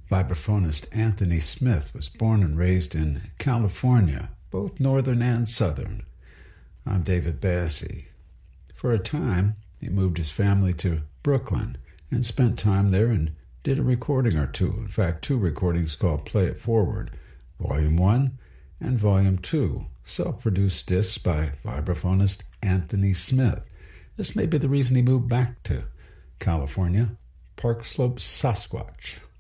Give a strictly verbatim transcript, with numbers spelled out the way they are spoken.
Vibraphonist Anthony Smith was born and raised in California, both northern and southern. I'm David Bassie. For a time, he moved his family to Brooklyn and spent time there and did a recording or two. In fact, two recordings called Play It Forward, Volume one and Volume two, self-produced discs by vibraphonist Anthony Smith. This may be the reason he moved back to California. Park Slope Sasquatch.